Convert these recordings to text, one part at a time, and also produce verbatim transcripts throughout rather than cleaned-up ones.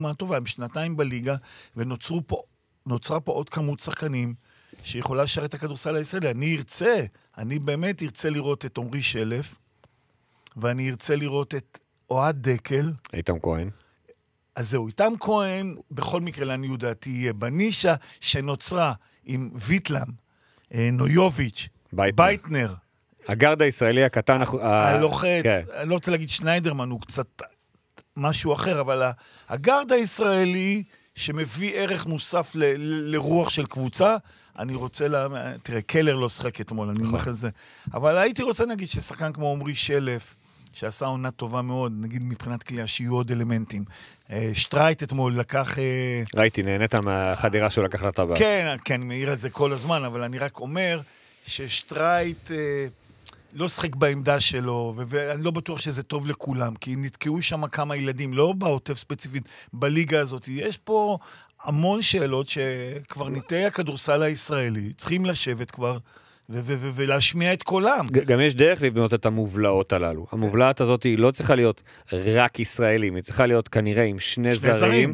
מה טובה, הם שנתיים בליגה, ונוצרו פה, נוצרה פה עוד כמות שחקנים, שיכולה לשרת את הכדורסל הישראלי. אני ארצה, אני באמת ארצה לראות את עומרי שלף, ואני ארצה לראות את אוהד דקל. איתם כהן. אז זהו, איתם כהן, בכל מקרה לעניות דעתי יהיה בנישה שנוצרה עם ויטלם, נויוביץ', בייטנר. בייטנר. הגארד הישראלי הקטן. הלוחץ, אני לא רוצה להגיד שניידרמן, הוא קצת משהו אחר, אבל הגארד הישראלי שמביא ערך מוסף ל- לרוח של קבוצה, אני רוצה לה... תראה, קלר לא שחק אתמול, אני אומר את זה. אבל הייתי רוצה נגיד ששחקן כמו עומרי שלף, שעשה עונה טובה מאוד, נגיד מבחינת כלייה, שיהיו עוד אלמנטים. שטרייט אתמול לקח... ראיתי, נהנית מהחדירה שהוא לקח לטבע. כן, כן, אני מעיר את זה כל הזמן, אבל אני רק אומר ששטרייט לא שחק בעמדה שלו, ואני לא בטוח שזה טוב לכולם, כי נתקעו שם כמה ילדים, לא בעוטף ספציפית, בליגה הזאת. יש פה המון שאלות שכבר ניטי הכדורסל הישראלי, צריכים לשבת כבר, ולהשמיע את קולם. גם יש דרך לבנות את המובלעות הללו. המובלעת הזאת היא לא צריכה להיות רק ישראלים, היא צריכה להיות כנראה עם שני זרים,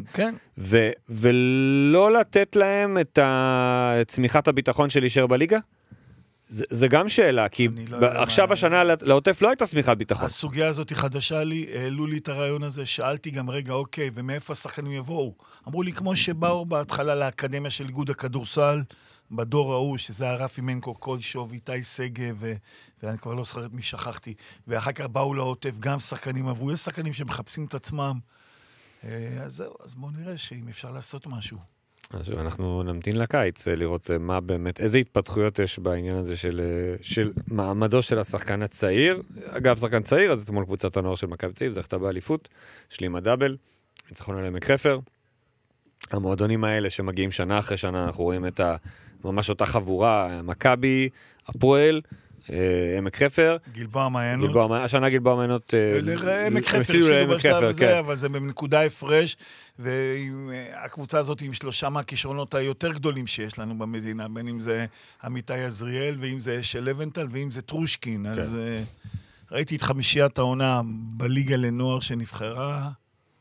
ולא לתת להם את צמיחת הביטחון של להישאר בליגה? זה גם שאלה, כי עכשיו השנה לעוטף לא הייתה צמיחת ביטחון. הסוגיה הזאת היא חדשה לי, העלו לי את הרעיון הזה, שאלתי גם רגע, אוקיי, ומאיפה השחקנים יבואו? אמרו לי, כמו שבאו בהתחלה לאקדמיה של איגוד הכדורסל, בדור ההוא, שזה היה רפי מנקו, קולשוב, איתי סגב, ואני כבר לא זוכרת מי שכחתי, ואחר כך באו לעוטף, גם שחקנים עברו, יש שחקנים שמחפשים את עצמם, אז זהו, אז בואו נראה שאם אפשר לעשות משהו. אז אנחנו נמתין לקיץ, לראות מה באמת, איזה התפתחויות יש בעניין הזה של, של מעמדו של השחקן הצעיר. אגב, שחקן צעיר, אז אתמול קבוצת הנוער של מכבי תל אביב, זכתה באליפות, השלימה דאבל, ניצחון על עמק חפר. המועדונים האלה שמגיעים שנה אחרי שנה, אנחנו רואים את ה, ממש אותה חבורה, מכבי, הפועל, עמק חפר. גלבוע מעיינות. השנה גלבוע מעיינות. עמק חפר, הפסידו בשלב הזה, אבל זה בנקודה הפרש, והקבוצה הזאת עם שלושה מהכישרונות היותר גדולים שיש לנו במדינה, בין אם זה עמיתי עזריאל, ואם זה של לבנטל, ואם זה טרושקין. אז ראיתי את חמישיית העונה בליגה לנוער שנבחרה,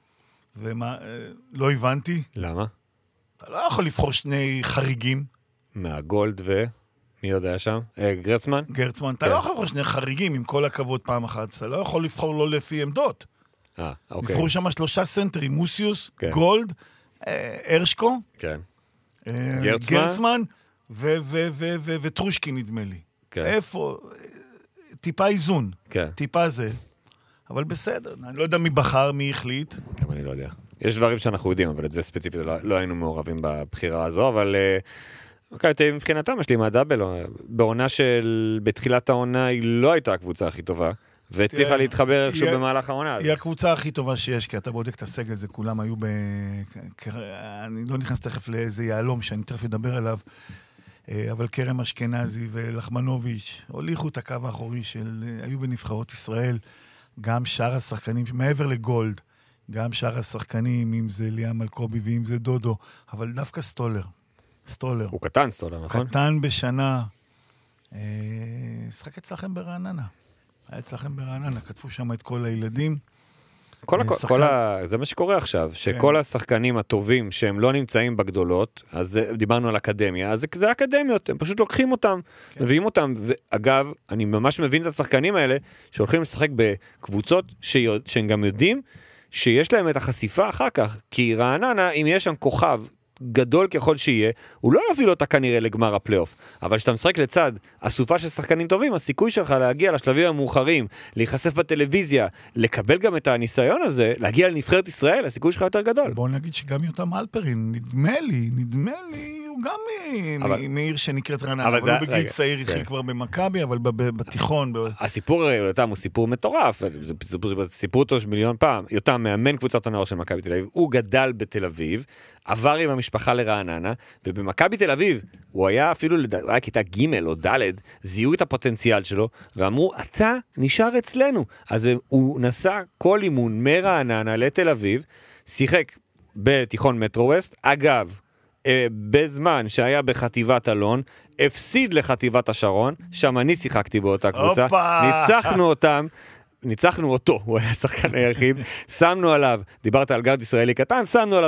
ולא הבנתי. למה? אתה לא יכול לבחור שני חריגים. מהגולד ו... מי יודע שם? גרצמן? גרצמן. אתה לא יכול לבחור שני חריגים, עם כל הכבוד פעם אחת. אתה לא יכול לבחור לא לפי עמדות. אה, אוקיי. לבחור שם שלושה סנטרים, מוסיוס, גולד, הרשקו, גרצמן, וטרושקין נדמה לי. איפה? טיפה איזון. טיפה זה. אבל בסדר. אני לא יודע מי בחר, מי החליט. גם אני לא יודע. יש דברים שאנחנו יודעים, אבל את זה ספציפית לא היינו מעורבים בבחירה הזו, אבל... אוקיי, מבחינתם יש לי מהדאבל, בעונה של, בתחילת העונה היא לא הייתה הקבוצה הכי טובה, והצליחה להתחבר איכשהו במהלך העונה. היא הקבוצה הכי טובה שיש, כי אתה בודק את הסגל הזה, כולם היו ב... אני לא נכנס תכף לאיזה יעלום שאני תכף אדבר עליו, אבל קרם אשכנזי ולחמנוביץ' הוליכו את הקו האחורי של... היו בנבחרות ישראל, גם שאר השחקנים, מעבר לגולד, גם שאר השחקנים, אם זה ליאם אלקובי ואם זה דודו, אבל דווקא סטולר. סטולר. הוא קטן סטולר, נכון? קטן בשנה. שחק אצלכם ברעננה. היה אצלכם ברעננה, כתבו שם את כל הילדים. כל שחקן... כל ה... זה מה שקורה עכשיו, שכל כן. השחקנים הטובים שהם לא נמצאים בגדולות, אז דיברנו על אקדמיה, אז זה אקדמיות, הם פשוט לוקחים אותם, כן. מביאים אותם, ואגב, אני ממש מבין את השחקנים האלה, שהולכים לשחק בקבוצות שיוד... שהם גם יודעים, שיש להם את החשיפה אחר כך, כי רעננה, אם יש שם כוכב, גדול ככל שיהיה, הוא לא יביא לו אותה כנראה לגמר הפלייאוף, אבל כשאתה משחק לצד אסופה של שחקנים טובים, הסיכוי שלך להגיע לשלבים המאוחרים, להיחשף בטלוויזיה, לקבל גם את הניסיון הזה, להגיע לנבחרת ישראל, הסיכוי שלך יותר גדול. בואו נגיד שגם יותם אלפרין, נדמה לי, נדמה לי, הוא גם מעיר שנקראת רעננה, אבל הוא בגיל צעיר התחיל כבר במכבי, אבל בתיכון. הסיפור יותם הוא סיפור מטורף, סיפרו אותו מיליון פעם, יותם מאמן קבוצת הנוער של מכבי תל אביב, הוא גדל בתל אביב, עבר עם המשפחה לרעננה, ובמכבי תל אביב, הוא היה אפילו, הוא היה כיתה ג' או ד', זיהו את הפוטנציאל שלו, ואמרו, אתה נשאר אצלנו. אז הוא נסע כל אימון מרעננה לתל אביב, שיחק בתיכון מטרו-ווסט, אגב, בזמן שהיה בחטיבת אלון, הפסיד לחטיבת השרון, שם אני שיחקתי באותה קבוצה, ניצחנו אותם, ניצחנו אותו, הוא היה השחקן היחיד, שמנו עליו, דיברת על גארד ישראלי קטן, שמנו עליו